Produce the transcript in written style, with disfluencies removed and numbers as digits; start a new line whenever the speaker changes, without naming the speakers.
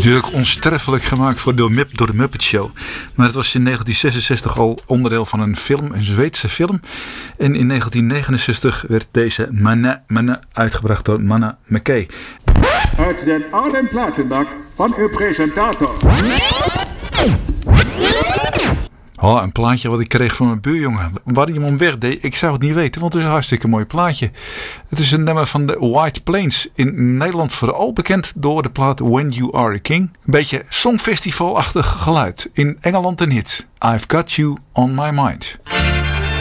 Natuurlijk onsterfelijk gemaakt door de Muppet Show. Maar het was in 1966 al onderdeel van een film, een Zweedse film. En in 1969 werd deze Manna uitgebracht door Manna McKay.
Uit den oude platenbak van uw presentator.
Oh, een plaatje wat ik kreeg van mijn buurjongen. Waar hij hem om wegdeed, ik zou het niet weten, want het is een hartstikke mooi plaatje. Het is een nummer van de White Plains. In Nederland vooral bekend door de plaat When You Are a King. Een beetje songfestivalachtig geluid. In Engeland een hit. I've Got You On My Mind.